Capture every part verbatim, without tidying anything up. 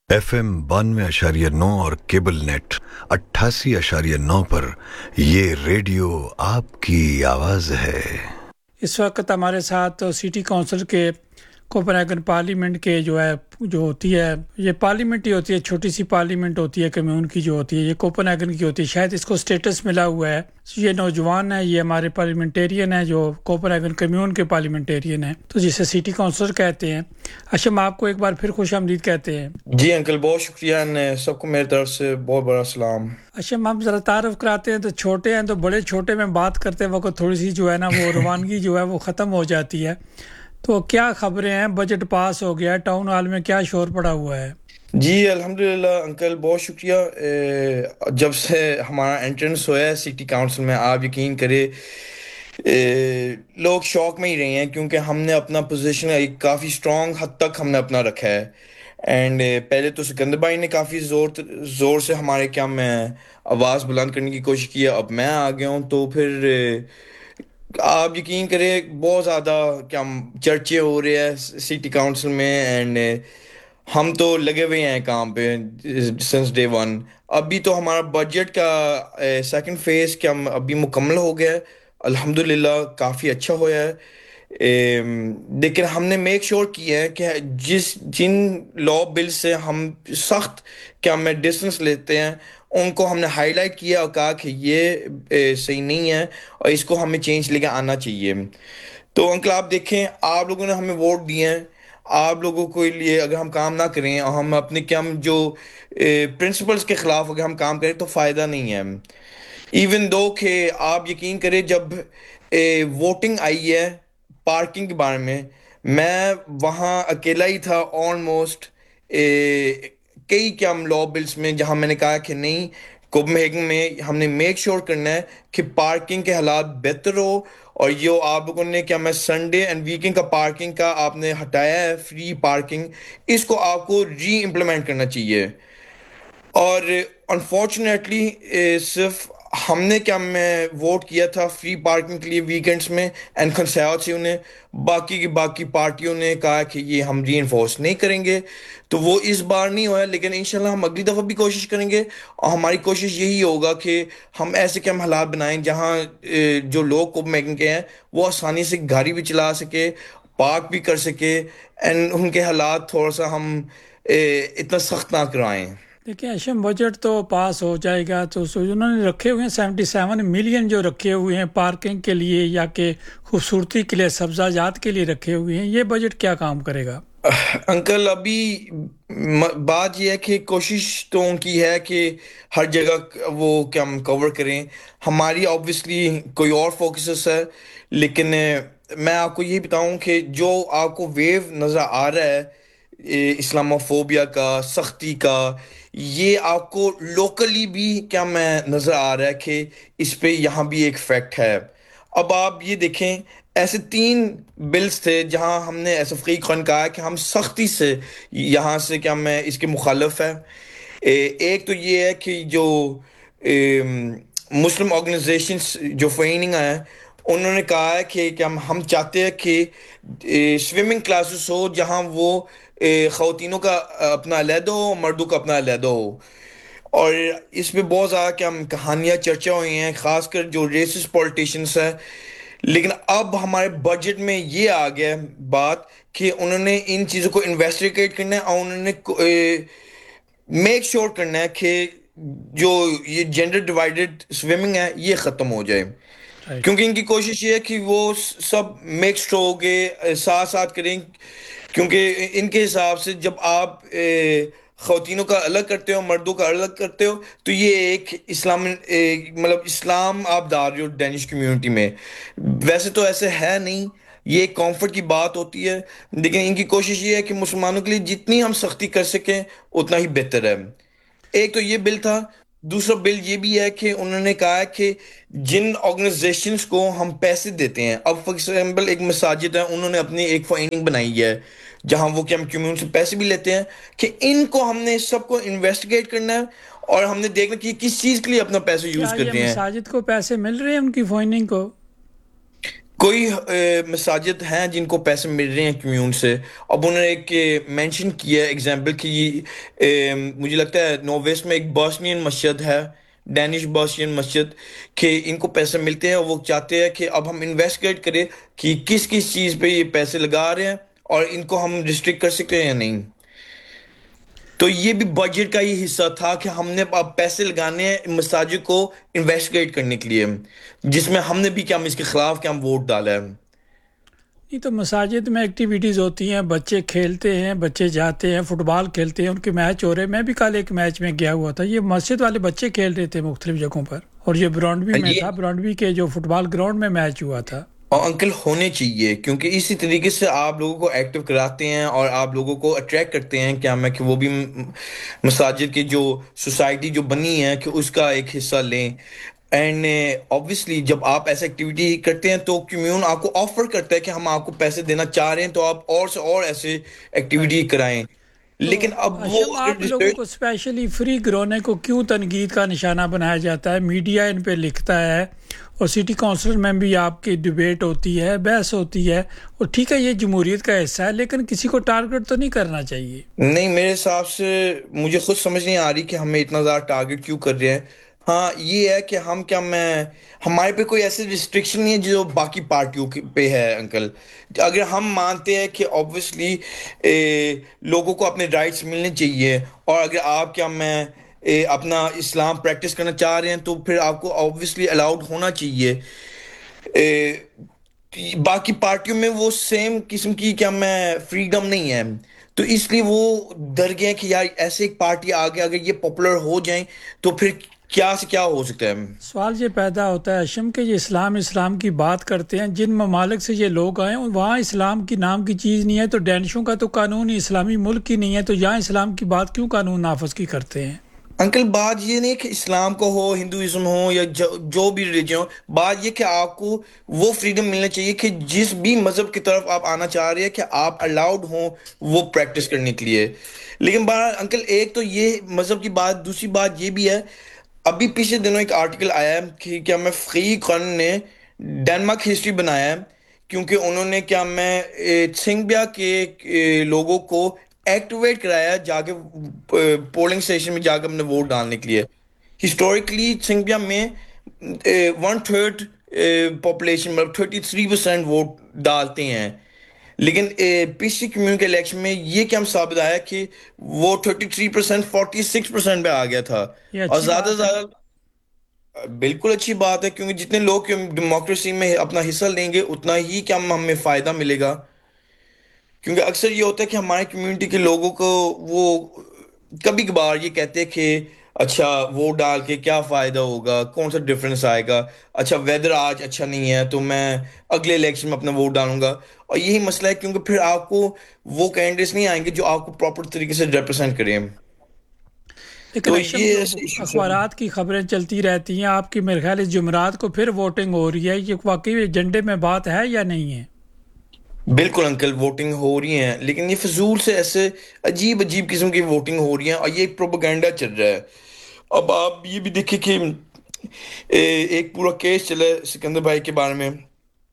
F M बानवे अशारिया नौ और केबल नेट अट्ठासी अशारिया नौ पर ये रेडियो आपकी आवाज़ है। इस वक्त हमारे साथ सिटी काउंसिल के कोपेनहेगन पार्लियामेंट के जो है जो होती है ये पार्लियामेंट ही होती है, छोटी सी पार्लियामेंट होती है कम्यून की जो होती है, ये कोपेनहेगन की होती है। शायद इसको स्टेटस मिला हुआ है। ये नौजवान है, ये हमारे पार्लियामेंटेरियन है जो कोपेनहेगन कम्यून के पार्लियामेंटेरियन है, तो जिसे सिटी काउंसिलर कहते हैं। अच्छा, हम आपको एक बार फिर खुशामदीद कहते हैं। जी अंकल, बहुत शुक्रिया, सबको मेरी तरफ से बहुत बड़ा सलाम। अच्छा, हम जरा तारफ कराते हैं। तो छोटे हैं तो बड़े छोटे में बात करते वक्त थोड़ी सी जो है ना वो रवानगी जो है वो ख़त्म हो जाती है। तो क्या खबरें हैं? बजट पास हो गया, टाउन हॉल में क्या शोर पड़ा हुआ है? जी अल्हम्दुलिल्लाह अंकल, बहुत शुक्रिया। ए, जब से हमारा एंट्रेंस हुआ है सिटी काउंसिल में, आप यकीन करें लोग शौक में ही रहे हैं, क्योंकि हमने अपना पोजीशन एक काफ़ी स्ट्रॉन्ग हद तक हमने अपना रखा है। एंड पहले तो सिकंदर भाई ने काफ़ी ज़ोर ज़ोर से हमारे क्या में आवाज़ बुलंद करने की कोशिश की है। अब मैं आ गया हूँ तो फिर आप यकीन करें बहुत ज़्यादा क्या चर्चे हो रहे हैं सिटी काउंसिल में। एंड हम तो लगे हुए हैं काम पे सिंस डे वन। अभी तो हमारा बजट का सेकंड फेज क्या अभी मुकम्मल हो गया है, अल्हम्दुलिल्लाह काफ़ी अच्छा होया है। एम, लेकिन हमने मेक श्योर किया है कि जिस जिन लॉ बिल से हम सख्त क्या में डिस्टेंस लेते हैं उनको हमने हाईलाइट किया और कहा कि ये ए, सही नहीं है और इसको हमें चेंज लेके आना चाहिए। तो अंकल आप देखें, आप लोगों ने हमें वोट दिए हैं, आप लोगों के लिए अगर हम काम ना करें और हम अपने क्या हम जो प्रिंसिपल्स के खिलाफ अगर हम काम करें तो फ़ायदा नहीं है। इवन दो कि आप यकीन करें जब वोटिंग आई है पार्किंग के बारे में, मैं वहाँ अकेला ही था ऑलमोस्ट कई क्या लॉ बिल्स में, जहाँ मैंने कहा कि नहीं कोपेनहेगन में हमने मेक श्योर करना है कि पार्किंग के हालात बेहतर हो। और यो आप लोगों ने क्या मैं संडे एंड वीकेंड का पार्किंग का आपने हटाया है फ्री पार्किंग, इसको आपको री इम्प्लीमेंट करना चाहिए। और अनफॉर्चुनेटली सिर्फ हमने क्या मैं वोट किया था फ्री पार्किंग के लिए वीकेंड्स में एंड कंसर्वेटिव ने, बाकी की बाकी पार्टियों ने कहा कि ये हम री इन्फोर्स नहीं करेंगे, तो वो इस बार नहीं हुआ। लेकिन इंशाल्लाह हम अगली दफ़ा भी कोशिश करेंगे और हमारी कोशिश यही होगा कि हम ऐसे क्या हालात बनाएं जहां जो लोग कोपेनहेगन के हैं वो आसानी से गाड़ी भी चला सके, पार्क भी कर सके एंड उनके हालात थोड़ा सा हम इतना सख्त ना कराएं। देखिए अशम, बजट तो पास हो जाएगा, तो उन्होंने रखे हुए हैं सेवेंटी सेवन मिलियन जो रखे हुए हैं पार्किंग के लिए या के खूबसूरती के लिए, सब्जाजात के लिए रखे हुए हैं, ये बजट क्या काम करेगा? अंकल अभी बात यह है कि कोशिश तो उनकी है कि हर जगह वो क्या हम कवर करें। हमारी ऑब्वियसली कोई और फोकसेस है, लेकिन मैं आपको यही बताऊं कि जो आपको वेव नज़र आ रहा है इस्लामोफोबिया का, सख्ती का, ये आपको लोकली भी क्या मैं नज़र आ रहा है कि इस पे यहाँ भी एक फैक्ट है। अब आप ये देखें, ऐसे तीन बिल्स थे जहां हमने ऐसे फकीक खान कहा कि हम सख्ती से यहाँ से क्या मैं इसके मुखालिफ है। ए, एक तो ये है कि जो मुस्लिम ऑर्गेनाइजेशंस जो फ़ाइनिंग है उन्होंने कहा है कि क्या हम चाहते हैं कि स्विमिंग क्लासेस हो जहां वो ख़वातीनों का अपना अलहदा हो, मर्दों का अपना अलहदा हो। और इस पे बहुत ज़्यादा क्या कहानियाँ चर्चा हुई हैं, ख़ासकर जो रेसिस्ट पॉलिटिशियंस हैं। लेकिन अब हमारे बजट में ये आ गया बात कि उन्होंने इन चीज़ों को इन्वेस्टिगेट करना है और उन्होंने मेक श्योर करना है कि जो ये जेंडर डिवाइडेड स्विमिंग है ये ख़त्म हो जाए। क्योंकि इनकी कोशिश ये है कि वो सब मिक्स्ड हो गए साथ साथ करें, क्योंकि इनके हिसाब से जब आप ख़वातीनों का अलग करते हो, मर्दों का अलग करते हो, तो ये एक इस्लाम मतलब इस्लाम आप डाल रहे हो डैनिश कम्युनिटी में। वैसे तो ऐसे है नहीं, ये एक कॉम्फर्ट की बात होती है, लेकिन इनकी कोशिश ये है कि मुसलमानों के लिए जितनी हम सख्ती कर सकें उतना ही बेहतर है। एक तो ये बिल था। दूसरा बिल ये भी है कि उन्होंने कहा है कि जिन ऑर्गेनाइजेशंस को हम पैसे देते हैं, अब फॉर एग्जाम्पल एक मसाजिद है, उन्होंने अपनी एक फाइनिंग बनाई है जहां वो कि हम कम्युनिटी से पैसे भी लेते हैं, कि इनको हमने सबको इन्वेस्टिगेट करना है और हमने देखना कि किस चीज़ के लिए अपना पैसे यूज़ करते हैं। मसाजिद को पैसे मिल रहे हैं उनकी फाइनिंग को? کوئی مساجد ہیں جن کو پیسے مل رہے ہیں کمیون سے. اب انہوں نے ایک مینشن کیا ہے ایگزامپل کہ مجھے لگتا ہے نو ویسٹ میں ایک باسنین مسجد ہے, ڈینش باسنین مسجد, کہ ان کو پیسے ملتے ہیں. وہ چاہتے ہیں کہ اب ہم انویسٹیگیٹ کریں کہ کس کس چیز پہ یہ پیسے لگا رہے ہیں اور ان کو ہم ریسٹرکٹ کر سکتے ہیں یا نہیں. تو یہ بھی بجٹ کا ہی حصہ تھا کہ ہم نے اب پیسے لگانے ہیں مساجد کو انویسٹیگیٹ کرنے کے لیے, جس میں ہم نے بھی کیا ہم اس کے خلاف کیا ہم ووٹ ڈالا ہے. نہیں تو مساجد میں ایکٹیویٹیز ہوتی ہیں, بچے کھیلتے ہیں, بچے جاتے ہیں فٹ بال کھیلتے ہیں, ان کے میچ ہو رہے ہیں. میں بھی کل ایک میچ میں گیا ہوا تھا, یہ مسجد والے بچے کھیل رہے تھے مختلف جگہوں پر, اور یہ براؤنڈوی میں یہ تھا, براؤنڈوی کے جو فٹ بال گراؤنڈ میں میچ ہوا تھا. اور انکل ہونے چاہیے, کیونکہ اسی طریقے سے آپ لوگوں کو ایکٹیو کراتے ہیں اور آپ لوگوں کو اٹریکٹ کرتے ہیں کیا میں کہ وہ بھی مساجد کی جو سوسائٹی جو بنی ہے کہ اس کا ایک حصہ لیں. اینڈ اوبویسلی جب آپ ایسے ایکٹیویٹی کرتے ہیں تو کمیون آپ کو آفر کرتا ہے کہ ہم آپ کو پیسے دینا چاہ رہے ہیں, تو آپ اور سے اور ایسے ایکٹیویٹی کرائیں. تو لیکن اب وہ اشم, آپ لوگوں کو اسپیشلی فری گرونے کو کیوں تنقید کا نشانہ بنایا جاتا ہے؟ میڈیا ان پہ لکھتا ہے, اور سٹی کونسل میں بھی آپ کی ڈیبیٹ ہوتی ہے, بحث ہوتی ہے, اور ٹھیک ہے یہ جمہوریت کا حصہ ہے, لیکن کسی کو ٹارگٹ تو نہیں کرنا چاہیے. نہیں, میرے حساب سے مجھے خود سمجھ نہیں آ رہی کہ ہمیں اتنا زیادہ ٹارگٹ کیوں کر رہے ہیں. ہاں یہ ہے کہ ہم کیا میں ہمارے پہ کوئی ایسی ریسٹرکشن نہیں ہے جو باقی پارٹیوں پہ ہے انکل. اگر ہم مانتے ہیں کہ اوبویسلی لوگوں کو اپنے رائٹس ملنے چاہیے, اور اگر آپ کیا میں اے, اپنا اسلام پریکٹس کرنا چاہ رہے ہیں تو پھر آپ کو اوبویسلی الاؤڈ ہونا چاہیے. اے, باقی پارٹیوں میں وہ سیم قسم کی کیا میں فریڈم نہیں ہے, تو اس لیے وہ ڈر گئے کہ یار ایسے ایک پارٹی آگے اگر یہ پاپولر ہو جائیں تو پھر کیا سے کیا ہو سکتا ہے. سوال یہ پیدا ہوتا ہے اشم کہ یہ اسلام اسلام کی بات کرتے ہیں, جن ممالک سے یہ لوگ آئے وہاں اسلام کی نام کی چیز نہیں ہے, تو ڈینشوں کا تو قانون ہی اسلامی ملک ہی نہیں ہے, تو یہاں اسلام کی بات کیوں قانون نافذ کی کرتے ہیں؟ انکل بات یہ نہیں کہ اسلام کو ہو, ہندوازم ہو, یا جو, جو بھی ریلیجن ہو, بات یہ کہ آپ کو وہ فریڈم ملنا چاہیے کہ جس بھی مذہب کی طرف آپ آنا چاہ رہے ہیں کہ آپ الاؤڈ ہوں وہ پریکٹس کرنے کے لیے. لیکن بہرحال انکل ایک تو یہ مذہب کی بات, دوسری بات یہ بھی ہے, ابھی پچھلے دنوں ایک آرٹیکل آیا ہے کہ کیا میں فقیہ خان نے ڈنمارک ہسٹری بنایا ہے, کیونکہ انہوں نے کیا میں تھنگبیا کے لوگوں کو ایکٹیویٹ کرایا جا کے پولنگ اسٹیشن میں جا کے اپنے ووٹ ڈالنے کے لیے. ہسٹوریکلی تھنگبیا میں ون تھرڈ پاپولیشن مطلب تھرٹی تھری پرسینٹ ووٹ ڈالتے ہیں, لیکن پچھلی کمیونٹی الیکشن میں یہ کیا ہم ثابت آیا کہ وہ thirty three percent forty six percent پہ آ گیا تھا. یہ اور اچھی زیادہ سے بات ہے. زیادہ بالکل اچھی بات ہے, کیونکہ جتنے لوگ ڈیموکریسی میں اپنا حصہ لیں گے اتنا ہی کیا ہمیں فائدہ ملے گا. کیونکہ اکثر یہ ہوتا ہے کہ ہماری کمیونٹی کے لوگوں کو وہ کبھی کبھار یہ کہتے ہیں کہ اچھا ووٹ ڈال کے کیا فائدہ ہوگا, کون سا ڈفرینس آئے گا, اچھا ویدر آج اچھا نہیں ہے تو میں اگلے الیکشن میں اپنا ووٹ ڈالوں گا. اور یہی مسئلہ ہے, کیونکہ پھر آپ کو وہ کینڈیڈیٹس نہیں آئیں گے جو آپ کو پراپر طریقے سے ریپرزینٹ کریں. لیکن تو اشم یہ جو ایسے ایشوز ہیں. اخبارات کی خبریں چلتی رہتی ہیں, آپ کی میرے خیال اس جمعرات کو پھر ووٹنگ ہو رہی ہے, یہ واقعی ایجنڈے میں بات ہے یا نہیں ہے؟ بالکل انکل ووٹنگ ہو رہی ہیں, لیکن یہ فضول سے ایسے عجیب عجیب قسم کی ووٹنگ ہو رہی ہیں, اور یہ ایک پروپیگنڈا چل رہا ہے. اب آپ یہ بھی دیکھیں کہ ایک پورا کیس چلا ہے سکندر بھائی کے بارے میں,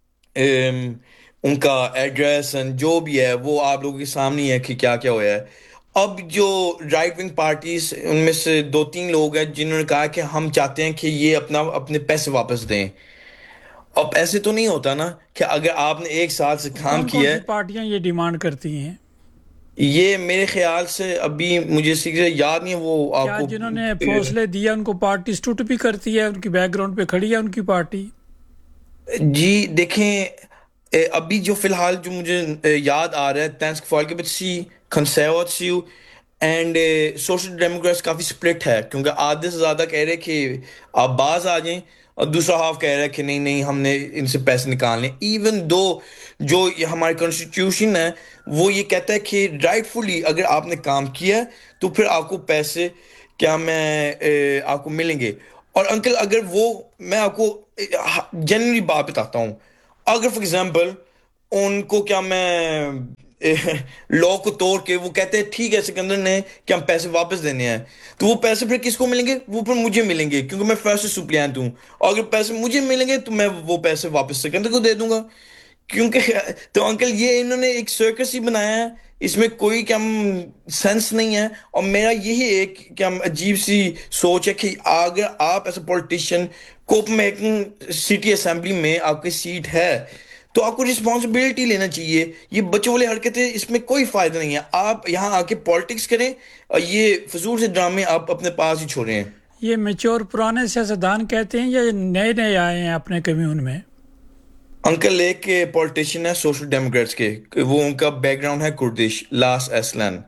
ان کا ایڈریس جو بھی ہے وہ آپ لوگوں کے سامنے ہے کہ کیا کیا ہوا ہے. اب جو رائٹ ونگ پارٹیز ان میں سے دو تین لوگ ہیں جنہوں نے کہا کہ ہم چاہتے ہیں کہ یہ اپنا اپنے پیسے واپس دیں. اب ایسے تو نہیں ہوتا نا کہ اگر آپ نے ایک سال سے کام کون کون کیا سی ہے. پارٹیاں یہ ڈیمانڈ کرتی ہیں؟ یہ میرے خیال سے ابھی مجھے سیکھے یاد نہیں ہے, وہ آپ کیا کو جنہوں نے فوصلے دیا ان کو پارٹی سٹوٹ بھی کرتی ہے, ان کی بیک گراؤنڈ پہ کھڑی ہے ان کی پارٹی؟ جی دیکھیں, ابھی جو فی الحال جو مجھے یاد آ رہا ہے Dansk Folkeparti, کنسرواتیو and social democrats coffee split ہے, کیونکہ آدھے سے زیادہ کہہ رہے کہ آپ باز آ جائیں, اور دوسرا ہاف کہہ رہا ہے کہ نہیں نہیں ہم نے ان سے پیسے نکالنے. ایون دو جو یہ ہماری کانسٹیٹیوشن ہے وہ یہ کہتا ہے کہ رائٹ فلی اگر آپ نے کام کیا تو پھر آپ کو پیسے کیا میں آپ کو ملیں گے. اور انکل اگر وہ میں آپ کو جنرلی بات بتاتا ہوں, اگر فار ایگزامپل ان کو کیا میں لا کو توڑ کے وہ کہتے ہیں ٹھیک ہے سکندر نے کہ ہم پیسے واپس دینے ہیں, تو وہ پیسے پھر کس کو ملیں گے؟ وہ پھر مجھے ملیں گے کیونکہ میں فرسٹ سپلینٹ ہوں, اور اگر پیسے مجھے ملیں گے تو میں وہ پیسے واپس سکندر کو دے دوں گا کیونکہ تو انکل یہ انہوں نے ایک سرکس ہی بنایا ہے, اس میں کوئی کیا سینس نہیں ہے. اور میرا یہی ایک کیا عجیب سی سوچ ہے کہ اگر آپ as a politician coupon ہیگن city assembly میں آپ کی سیٹ ہے تو آپ کو رسپانسبلٹی لینا چاہیے. یہ بچوں والی حرکتیں اس میں کوئی فائدہ نہیں ہے. آپ یہاں آ کے پالیٹکس کریں اور یہ فضول سے ڈرامے آپ اپنے پاس ہی چھوڑیں. یہ میچور پرانے سیاستدان کہتے ہیں یا نئے نئے آئے ہیں اپنے کمیون میں؟ انکل ایک کے پولیٹیشین ہے سوشل ڈیموکریٹس کے, وہ ان کا بیک گراؤنڈ ہے کردش, لاس ایسلن.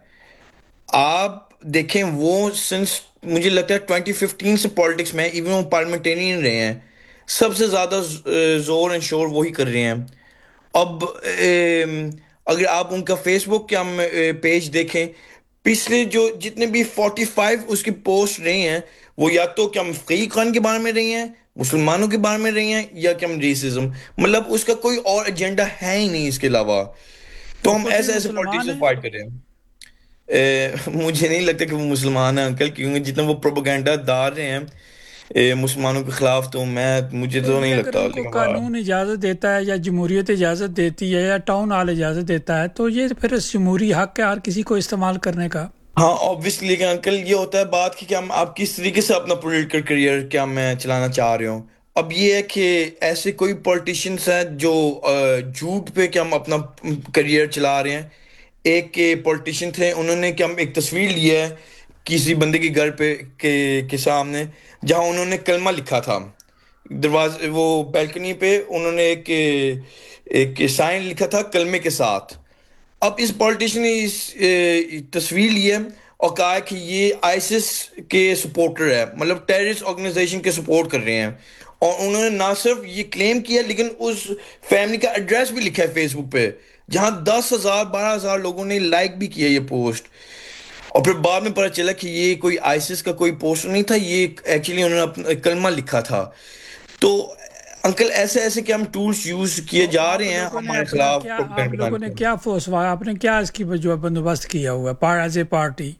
آپ دیکھیں وہ سنس مجھے لگتا ہے ٹوئنٹی ففٹین سے پالیٹکس میں, ایون وہ پارلیمنٹرین رہے ہیں, سب سے زیادہ زور اینڈ شور وہی کر رہے ہیں. اب اگر آپ ان کا فیس بک کے ہم پیج دیکھیں, پچھلے جو جتنے بھی فورٹی فائیو اس کی پوسٹ رہے ہیں وہ یا تو کہ ہم فقیر خان کے بارے میں رہی ہیں, مسلمانوں کے بارے میں رہی ہیں, یا کہ ہم ریسزم, مطلب اس کا کوئی اور ایجنڈا ہے ہی نہیں اس کے علاوہ. تو ہم ایسے ایسے پالیٹکس سے فائٹ کریں. مجھے نہیں لگتا کہ وہ مسلمان ہیں انکل, کیونکہ جتنا وہ پروپیگنڈا ڈال رہے ہیں مسلمانوں کے خلاف, تو میں مجھے تو نہیں اگر لگتا. ان کو قانون اجازت دیتا ہے یا جمہوریت اجازت دیتی ہے یا ٹاؤن ہال اجازت دیتا ہے تو یہ پھر جمہوری حق ہے ہر کسی کو استعمال کرنے کا. ہاں آبویسلی, لیکن انکل یہ ہوتا ہے بات کہ ہم آپ کس طریقے سے اپنا پولیٹیکل کریئر کیا میں چلانا چاہ رہے ہوں. اب یہ ہے کہ ایسے کوئی پولیٹیشینس ہیں جو جھوٹ پہ کہ ہم اپنا کریئر چلا رہے ہیں. ایک کے پولیٹیشین تھے, انہوں نے کہ ہم ایک تصویر لی ہے کسی بندے کے گھر پہ کے کے سامنے جہاں انہوں نے کلمہ لکھا تھا دروازے وہ بیلکنی پہ, انہوں نے ایک ایک سائن لکھا تھا کلمے کے ساتھ. اب اس پولیٹیشین نے اس تصویر لی ہے اور کہا ہے کہ یہ آئیسس کے سپورٹر ہے, مطلب ٹیررسٹ آرگنائزیشن کے سپورٹ کر رہے ہیں. اور انہوں نے نہ صرف یہ کلیم کیا لیکن اس فیملی کا ایڈریس بھی لکھا ہے فیس بک پہ, جہاں دس ہزار بارہ ہزار لوگوں نے لائک بھی کیا یہ پوسٹ. اور پھر بعد میں پتہ چلا کہ یہ کوئی آئیسس کا کوئی پوسٹر نہیں تھا, یہ ایکچولی انہوں نے اپنا کلمہ لکھا تھا. تو انکل ایسے ایسے کہ ہم ٹولز یوز کیے جا رہے ہیں ہمارے خلاف. آپ لوگوں نے کیا فوسوا آپ نے کیا اس کی جو بندوبست کیا ہوا ہے ایز اے پارٹی؟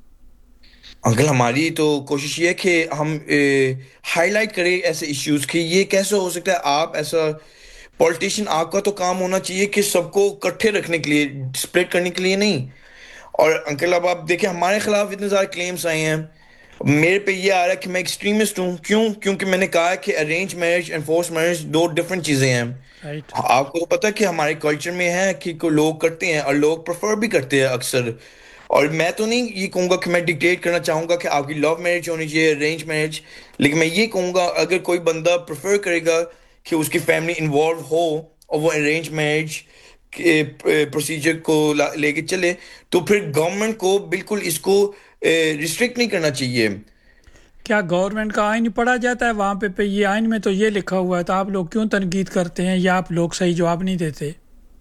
انکل ہماری تو کوشش یہ ہے کہ ہم ہائی لائٹ کریں ایسے ایشوز کہ یہ کیسے ہو سکتا ہے. آپ ایسا پولیٹیشین, آپ کا تو کام ہونا چاہیے کہ سب کو اکٹھے رکھنے کے لیے, سپلٹ کرنے کے لیے نہیں. اور انکل اب آپ دیکھیں ہمارے خلاف اتنے سارے کلیمز آئے ہیں, میرے پہ یہ آ رہا ہے کہ میں ایکسٹریمسٹ ہوں. کیوں؟ کیونکہ میں نے کہا کہ arrange marriage and force marriage do different چیزیں ہیں. آپ کو پتہ کہ ہمارے کلچر میں ہے کہ لوگ کرتے ہیں اور لوگ پریفر بھی کرتے ہیں اکثر. اور میں تو نہیں یہ کہوں گا کہ میں ڈکٹیٹ کرنا چاہوں گا کہ آپ کی لو میرج ہونی چاہیے, ارینج میرج, لیکن میں یہ کہوں گا اگر کوئی بندہ پریفر کرے گا کہ اس کی فیملی انوالو ہو اور وہ ارینج میرج کے پروسیجر کو لے کے چلے, تو پھر گورنمنٹ کو بالکل اس کو ریسٹرکٹ نہیں کرنا چاہیے. کیا گورنمنٹ کا آئین پڑھا جاتا ہے وہاں پہ پہ یہ آئین میں تو یہ لکھا ہوا ہے, تو آپ لوگ کیوں تنقید کرتے ہیں یا آپ لوگ صحیح جواب نہیں دیتے؟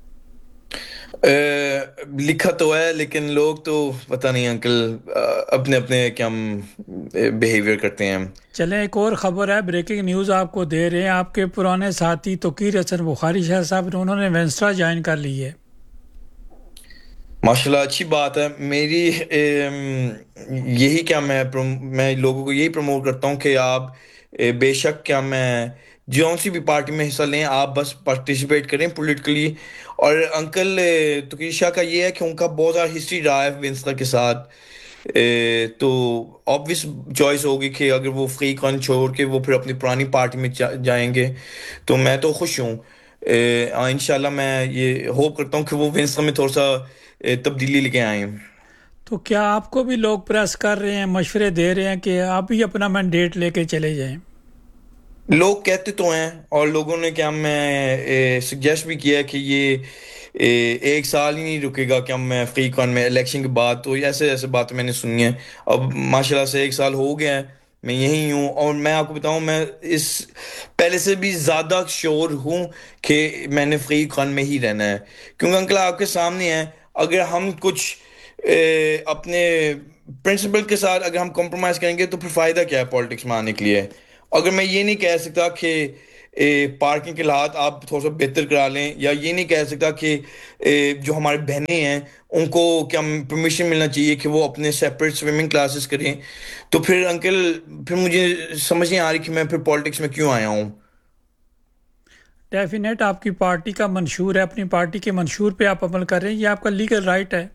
لکھا تو ہے لیکن لوگ تو پتہ نہیں انکل اپنے اپنے کیا بیہیویئر کرتے ہیں. چلیں ایک اور خبر ہے, بریکنگ نیوز آپ کو دے رہے ہیں. آپ کے پرانے ساتھی توقیر حسن بخاری شاہ صاحب انہوں نے وینسٹرا جوائن کر لی ہے. ماشاء اللہ اچھی بات ہے. میری یہی کیا میں میں لوگوں کو یہی پروموٹ کرتا ہوں کہ آپ بے شک کیا میں جون سی بھی پارٹی میں حصہ لیں, آپ بس پارٹیسپیٹ کریں پولیٹیکلی. اور انکل توقیر شاہ کا یہ ہے کہ ان کا بہت زیادہ ہسٹری رہا ہے وینسٹرا کے ساتھ, تو آبویس چوائس ہوگی کہ اگر وہ فقیر خان چھوڑ کے وہ پھر اپنی پرانی پارٹی میں جائیں گے تو میں تو خوش ہوں. انشاءاللہ میں یہ ہوپ کرتا ہوں کہ وہ وینسٹرا میں تھوڑا سا تبدیلی لے کے آئیں. تو کیا آپ کو بھی لوگ پریس کر رہے ہیں, مشورے دے رہے ہیں کہ آپ بھی اپنا مینڈیٹ لے کے چلے جائیں؟ لوگ کہتے تو ہیں اور لوگوں نے کیا میں سجیسٹ بھی کیا کہ یہ ایک سال ہی نہیں رکے گا کہ ہم میں فقیر خان میں الیکشن کے بعد, تو ایسے ایسے باتیں میں نے سنی ہیں. اب ماشاءاللہ سے ایک سال ہو گیا ہے میں یہیں ہوں, اور میں آپ کو بتاؤں میں اس پہلے سے بھی زیادہ شور ہوں کہ میں نے فقیر خان میں ہی رہنا ہے. کیونکہ انکل آپ کے سامنے ہے, اگر ہم کچھ اپنے پرنسپل کے ساتھ اگر ہم کمپرومائز کریں گے تو پھر فائدہ کیا ہے پالیٹکس میں آنے کے لیے. اگر میں یہ نہیں کہہ سکتا کہ پارکنگ کے حالات آپ تھوڑا سا بہتر کرا لیں، یا یہ نہیں کہہ سکتا کہ اے، جو ہمارے بہنیں ہیں ان کو کیا پرمیشن ملنا چاہیے کہ وہ اپنے سیپریٹ سوئمنگ کلاسز کریں. تو پھر انکل پھر مجھے سمجھ نہیں آ رہی کہ میں پھر پالیٹکس میں کیوں آیا ہوں. ڈیفینیٹ آپ کی پارٹی کا منشور ہے، اپنی پارٹی کے منشور پہ آپ عمل کر رہے ہیں، یہ آپ کا لیگل رائٹ ہے.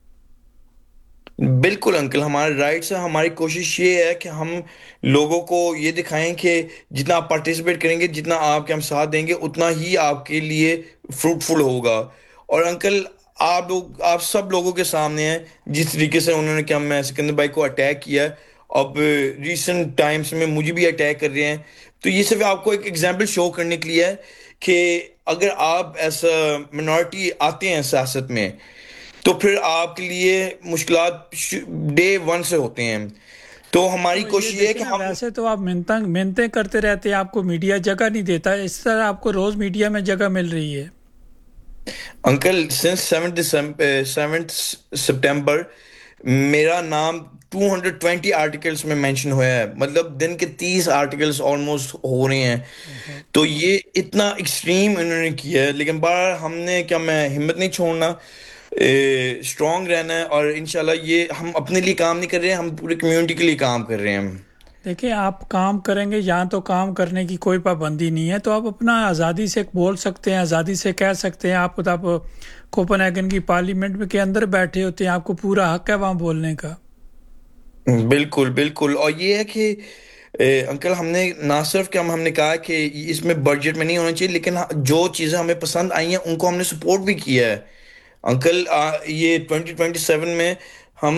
بالکل انکل، ہمارا رائٹس ہے. ہماری کوشش یہ ہے کہ ہم لوگوں کو یہ دکھائیں کہ جتنا آپ پارٹیسپیٹ کریں گے، جتنا آپ کے ہم ساتھ دیں گے، اتنا ہی آپ کے لیے فروٹفل ہوگا. اور انکل آپ لوگ آپ سب لوگوں کے سامنے ہیں جس طریقے سے انہوں نے کیا میں سکندر بھائی کو اٹیک کیا ہے، اب ریسنٹ ٹائمز میں مجھے بھی اٹیک کر رہے ہیں. تو یہ صرف آپ کو ایک ایگزامپل شو کرنے کے لیے ہے کہ اگر آپ ایز اے منارٹی آتے ہیں سیاست میں تو پھر آپ کے لیے مشکلات ڈے ون سے ہوتے ہیں. تو ہماری تو یہ کوشش یہ ہے دیکھیں کہ نا، ہم ویسے تو آپ منتیں منتیں کرتے رہتے ہیں، آپ کو میڈیا جگہ نہیں دیتا، اس طرح آپ کو روز میڈیا میں جگہ مل رہی ہے. Uncle since seventh seventh September میرا نام ٹو ہنڈریڈ ٹوینٹی آرٹیکلس میں مینشن ہوا ہے، مطلب دن کے تیس آرٹیکلس آلموسٹ ہو رہے ہیں. تو یہ اتنا ایکسٹریم انہوں نے کیا ہے، لیکن بار ہم نے کیا میں ہمت نہیں چھوڑنا، اسٹرانگ رہنا ہے. اور انشاءاللہ یہ ہم اپنے لیے کام نہیں کر رہے ہیں، ہم پوری کمیونٹی کے لیے کام کر رہے ہیں. دیکھیں آپ کام کریں گے، یہاں تو کام کرنے کی کوئی پابندی نہیں ہے، تو آپ اپنا آزادی سے بول سکتے ہیں، آزادی سے کہہ سکتے ہیں. آپ آپ کوپن ہیگن کی پارلیمنٹ میں کے اندر بیٹھے ہوتے ہیں، آپ کو پورا حق ہے وہاں بولنے کا. بالکل بالکل. اور یہ ہے کہ اے، انکل ہم نے نہ صرف کہ ہم ہم نے کہا کہ اس میں بجٹ میں نہیں ہونا چاہیے، لیکن جو چیزیں ہمیں پسند آئی ہیں ان کو ہم نے سپورٹ بھی کیا ہے. انکل آ، یہ ٹوینٹی ٹوینٹی سیون میں ہم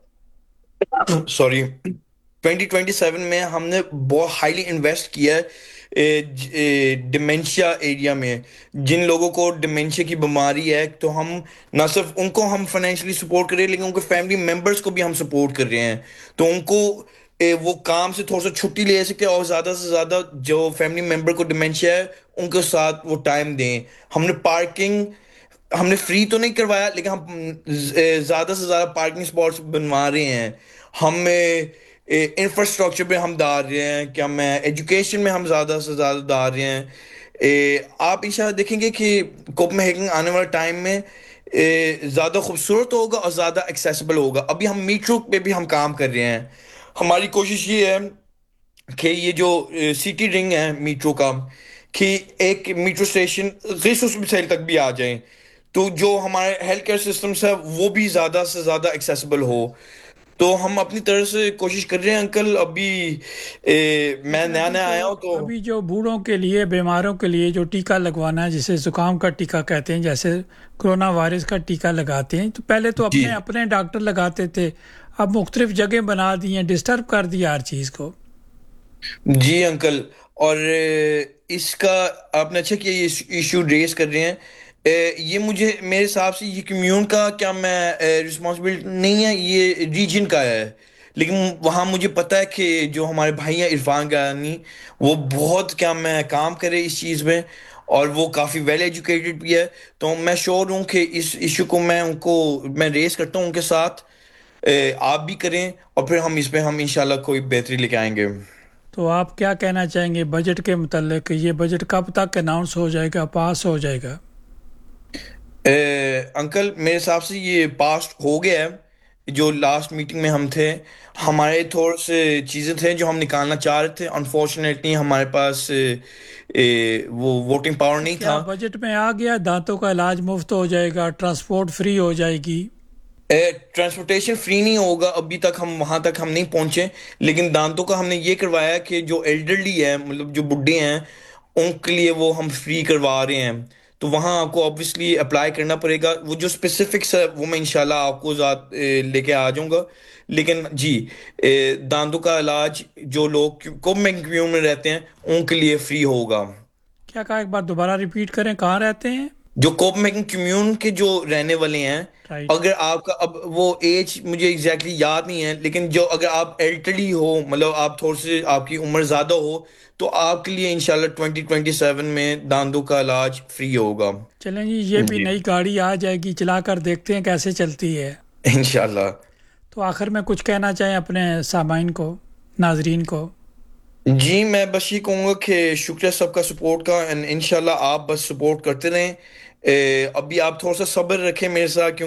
سوری ٹوینٹی ٹوینٹی سیون میں ہم نے بہت ہائیلی انویسٹ کیا ہے ڈیمینشیا ایریا میں. جن لوگوں کو ڈیمینشیا کی بیماری ہے تو ہم نہ صرف ان کو ہم فائنینشلی سپورٹ کر رہے ہیں، لیکن ان کے فیملی ممبرس کو بھی ہم سپورٹ کر رہے ہیں. تو ان کو اے، وہ کام سے تھوڑا سا چھٹی لے سکتے ہیں، اور زیادہ سے زیادہ جو فیملی ممبر کو ڈیمینشیا ہے ان کے ساتھ وہ ٹائم دیں. ہم نے پارکنگ ہم نے فری تو نہیں کروایا، لیکن ہم زیادہ سے زیادہ پارکنگ سپاٹس بنوا رہے ہیں. ہم انفراسٹرکچر پہ ہم ڈال رہے ہیں، کیا میں ایجوکیشن میں ہم زیادہ سے زیادہ ڈال رہے ہیں. اے، آپ انشاءاللہ دیکھیں گے کہ کوپن ہیگن آنے والے ٹائم میں اے، زیادہ خوبصورت ہوگا اور زیادہ ایکسیسیبل ہوگا. ابھی ہم میٹرو پہ بھی ہم کام کر رہے ہیں. ہماری کوشش یہ ہے کہ یہ جو سٹی رنگ ہے میٹرو کا، کہ ایک میٹرو اسٹیشن غیس مسائل تک بھی آ جائیں، تو جو ہمارے ہیلتھ کیئر سسٹمس ہے وہ بھی زیادہ سے زیادہ ایکسیسیبل ہو. تو ہم اپنی طرف سے کوشش کر رہے ہیں انکل. ابھی اے، میں لیکن نیا ابھی نیا تو آیا ہوں تو ابھی جو بوڑھوں کے لیے، بیماروں کے لیے جو ٹیکہ لگوانا ہے، جسے زکام کا ٹیکہ کہتے ہیں، جیسے کرونا وائرس کا ٹیکہ لگاتے ہیں، تو پہلے تو جی اپنے اپنے ڈاکٹر لگاتے تھے، اب مختلف جگہ بنا دی ہیں، ڈسٹرب کر دیا ہر چیز کو. جی انکل. اور اے، اس کا آپ نے اچھا کیا یہ ایشو ریز کر رہے ہیں. اے، یہ مجھے میرے حساب سے یہ کمیون کا کیا میں رسپانسبلٹی نہیں ہے، یہ ریجن کا ہے. لیکن وہاں مجھے پتہ ہے کہ جو ہمارے بھائی ہیں عرفان گیانی، وہ بہت کیا میں کام کرے اس چیز میں، اور وہ کافی ویل ایجوکیٹڈ بھی ہے. تو میں شور ہوں کہ اس ایشو کو میں ان کو میں ریز کرتا ہوں ان کے ساتھ. اے، آپ بھی کریں، اور پھر ہم اس پہ ہم انشاءاللہ کوئی بہتری لے کے آئیں گے. تو آپ کیا کہنا چاہیں گے بجٹ کے متعلق؟ یہ بجٹ کب تک اناؤنس ہو جائے گا، پاس ہو جائے گا؟ اے، انکل میرے حساب سے یہ پاسٹ ہو گیا ہے. جو لاسٹ میٹنگ میں ہم تھے، ٹھیک. ہمارے تھوڑے سے چیزیں تھے جو ہم نکالنا چاہ رہے تھے. انفارچونیٹلی ہمارے پاس اے، اے، وہ ووٹنگ پاور تو نہیں کیا تھا. بجٹ میں آ گیا دانتوں کا علاج مفت ہو جائے گا، ٹرانسپورٹ فری ہو جائے گی؟ ٹرانسپورٹیشن فری نہیں ہوگا، ابھی تک ہم وہاں تک ہم نہیں پہنچے. لیکن دانتوں کا ہم نے یہ کروایا کہ جو ایلڈرلی ہے، مطلب جو بڈھے ہیں، ان کے لیے وہ ہم فری کروا رہے ہیں. تو وہاں آپ کو آبویسلی اپلائی کرنا پڑے گا. وہ جو اسپیسیفکس ہے وہ میں انشاءاللہ آپ کو ذات اے، لے کے آ جاؤں گا. لیکن جی اے، دانتوں کا علاج جو لوگ کوپن کمیون میں رہتے ہیں ان کے لیے فری ہوگا. کیا کہا، ایک بار دوبارہ ریپیٹ کریں، کہاں رہتے ہیں؟ جو کوپ میکنگ کمیون کے جو رہنے والے ہیں، رائٹ. اگر آپ کا اب وہ ایج مجھے ایگزیکٹلی یاد نہیں ہے، لیکن جو اگر آپ ایلٹرلی ہو، مطلب آپ تھوڑے سے آپ کی عمر زیادہ ہو، تو آپ کے لیے انشاءاللہ ٹوینٹی ٹوینٹی سیون میں داندوں کا علاج فری ہوگا. چلیں جی، یہ بھی جی نئی گاڑی آ جائے گی، چلا کر دیکھتے ہیں کیسے چلتی ہے. انشاءاللہ. تو آخر میں کچھ کہنا چاہیں اپنے سامعین کو، ناظرین کو؟ جی میں بس یہ کہوں گا کہ شکریہ سب کا سپورٹ کا، اینڈ انشاءاللہ آپ بس سپورٹ کرتے رہیں. اے، ابھی آپ تھوڑا سا صبر رکھیں میرے ساتھ،